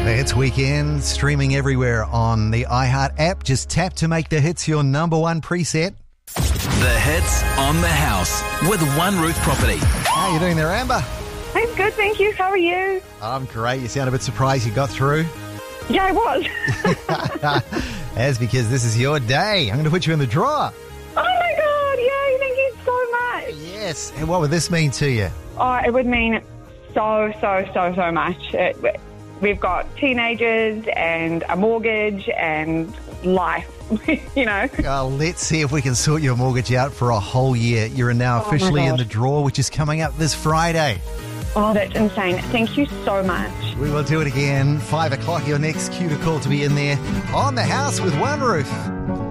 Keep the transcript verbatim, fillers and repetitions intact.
It's Weekend, streaming everywhere on the iHeart app. Just tap to make the hits your number one preset. The hits on the house with One Roof Property. How are you doing there, Amber? I'm good, thank you. How are you? I'm great. You sound a bit surprised you got through. Yeah, I was. That's because this is your day. I'm going to put you in the draw. Oh my God, yay, thank you so much. Yes. And what would this mean to you? Oh, it would mean so, so, so, so much. It, we've got teenagers and a mortgage and life, you know. Uh, let's see if we can sort your mortgage out for a whole year. You're now Oh my officially in God. the draw, which is coming up this Friday. Oh, that's insane. Thank you so much. We will do it again. Five o'clock, your next cue to call to be in there on the house with One Roof.